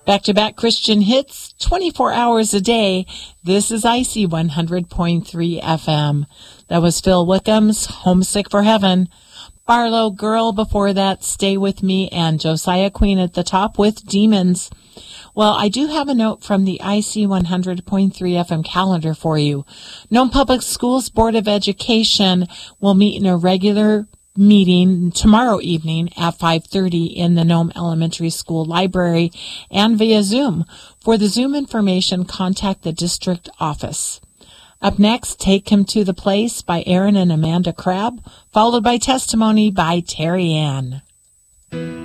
Back-to-back Christian hits, 24 hours a day. This is IC 100.3 FM. That was Phil Wickham's Homesick for Heaven. Barlow Girl before that, Stay With Me, and Josiah Queen at the top with Demons. Well, I do have a note from the IC 100.3 FM calendar for you. Nome Public Schools Board of Education will meet in a regular meeting tomorrow evening at 5:30 in the Nome Elementary School Library and via Zoom. For the Zoom information, contact the district office. Up next, Take Him to the Place by Aaron and Amanda Crabb, followed by Testimony by Terry Ann.